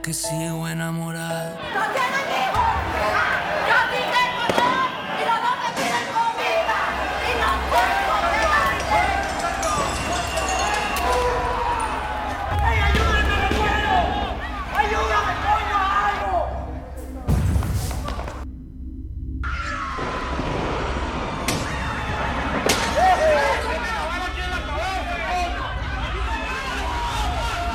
que sigo enamorado. ¡No tienes hijos! ¡Ah! ¡Yo